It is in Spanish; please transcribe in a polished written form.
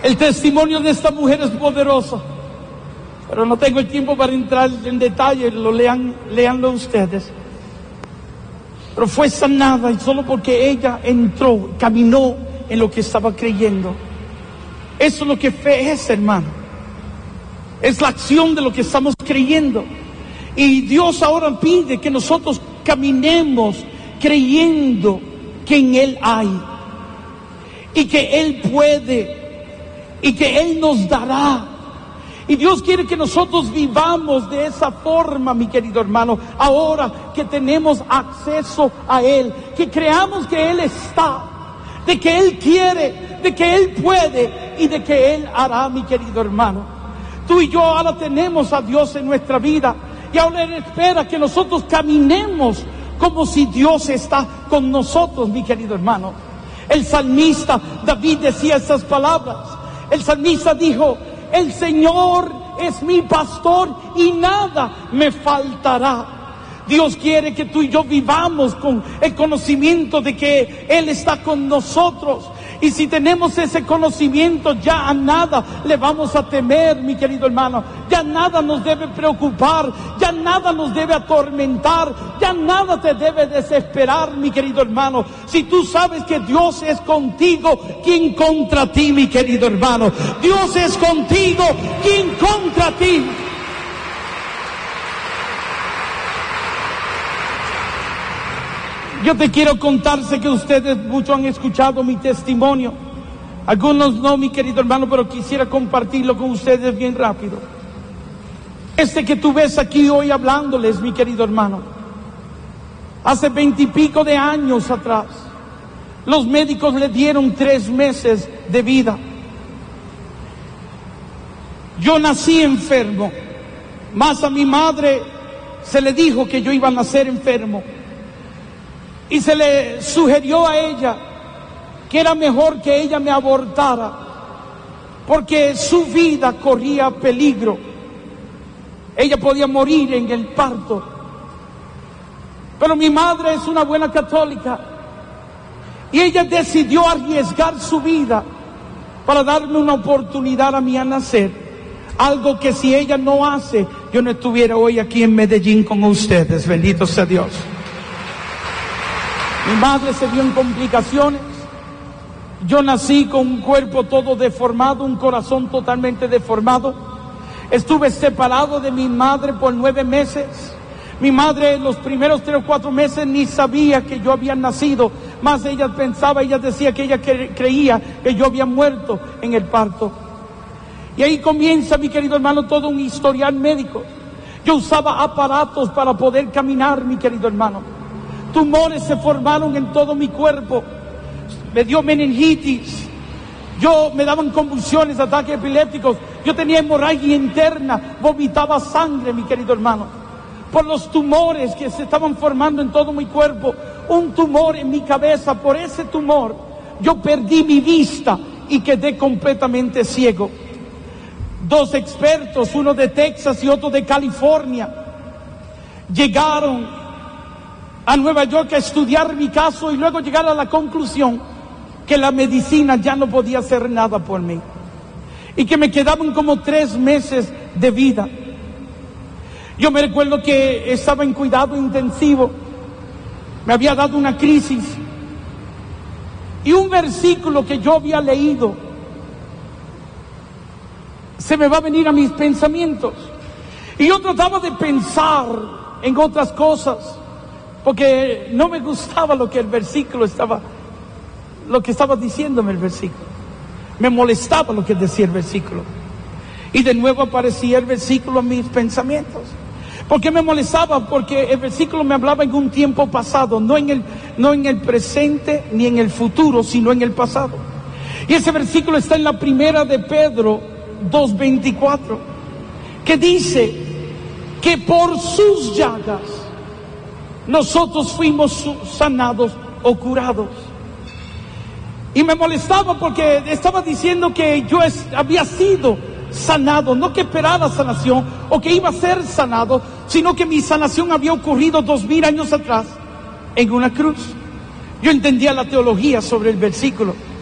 El testimonio de esta mujer es poderoso, pero no tengo el tiempo para entrar en detalle. Léanlo ustedes. Pero fue sanada, y solo porque ella entró, caminó en lo que estaba creyendo. Eso es lo que fe es, hermano. Es la acción de lo que estamos creyendo. Y Dios ahora pide que nosotros caminemos creyendo que en Él hay, y que Él puede, y que Él nos dará. Y Dios quiere que nosotros vivamos de esa forma, mi querido hermano, ahora que tenemos acceso a Él, que creamos que Él está, de que Él quiere, de que Él puede y de que Él hará, mi querido hermano. Tú y yo ahora tenemos a Dios en nuestra vida, y ahora Él espera que nosotros caminemos como si Dios está con nosotros, mi querido hermano. El salmista David decía esas palabras. El salmista dijo: el Señor es mi pastor y nada me faltará. Dios quiere que tú y yo vivamos con el conocimiento de que Él está con nosotros. Y si tenemos ese conocimiento, ya a nada le vamos a temer, mi querido hermano. Ya nada nos debe preocupar, ya nada nos debe atormentar, ya nada te debe desesperar, mi querido hermano. Si tú sabes que Dios es contigo, ¿quién contra ti, mi querido hermano? Dios es contigo, ¿quién contra ti? Yo te quiero contar, sé que ustedes muchos han escuchado mi testimonio, algunos no, mi querido hermano, pero quisiera compartirlo con ustedes bien rápido. Que tú ves aquí hoy hablándoles, mi querido hermano, hace 20 y pico de años atrás, los médicos le dieron 3 meses de vida. Yo nací enfermo, más a mi madre se le dijo que yo iba a nacer enfermo. Y se le sugirió a ella que era mejor que ella me abortara, porque su vida corría peligro. Ella podía morir en el parto. Pero mi madre es una buena católica, y ella decidió arriesgar su vida para darme una oportunidad a mí a nacer. Algo que si ella no hace, yo no estuviera hoy aquí en Medellín con ustedes. Bendito sea Dios. Mi madre se vio en complicaciones. Yo nací con un cuerpo todo deformado, un corazón totalmente deformado. Estuve separado de mi madre por 9 meses. Mi madre los primeros 3 o 4 meses ni sabía que yo había nacido. Más ella pensaba, ella decía que ella creía que yo había muerto en el parto. Y ahí comienza, mi querido hermano, todo un historial médico. Yo usaba aparatos para poder caminar, mi querido hermano. Tumores se formaron en todo mi cuerpo. Me dio meningitis. Me daban convulsiones, ataques epilépticos. Yo tenía hemorragia interna, vomitaba sangre, mi querido hermano, por los tumores que se estaban formando en todo mi cuerpo. Un tumor en mi cabeza, por ese tumor yo perdí mi vista y quedé completamente ciego. 2 expertos, uno de Texas y otro de California, llegaron a Nueva York a estudiar mi caso y luego llegar a la conclusión que la medicina ya no podía hacer nada por mí y que me quedaban como 3 meses de vida. Yo me recuerdo que estaba en cuidado intensivo, me había dado una crisis, y un versículo que yo había leído se me va a venir a mis pensamientos, y yo trataba de pensar en otras cosas, porque no me gustaba lo que el versículo estaba diciéndome el versículo. Me molestaba lo que decía el versículo. Y de nuevo aparecía el versículo en mis pensamientos. ¿Por qué me molestaba? Porque el versículo me hablaba en un tiempo pasado, no en el presente ni en el futuro, sino en el pasado. Y ese versículo está en la primera de Pedro 2:24, que dice que por sus llagas nosotros fuimos sanados o curados. Y me molestaba porque estaba diciendo que yo había sido sanado, no que esperaba sanación o que iba a ser sanado, sino que mi sanación había ocurrido 2000 años atrás en una cruz. Yo entendía la teología sobre el versículo.